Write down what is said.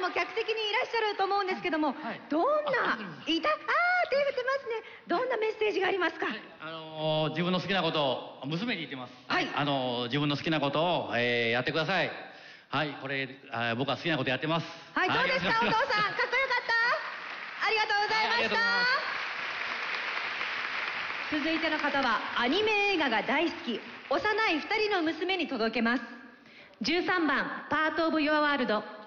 も客席にいらっしゃると思うんですけども、どんな、手振ってますね。どんなメッセージがありますか？ 自分の好きなことを、娘に言ってます。 はい。 自分の好きなことを、やってください。はい、これ、僕は好きなことやってます。 はい、どうですか、お父さん。かっこよかった？ありがとうございました。続いての方は、アニメ映画が大好き、幼い2人の娘に届けます。13番、パートオブユアワールド。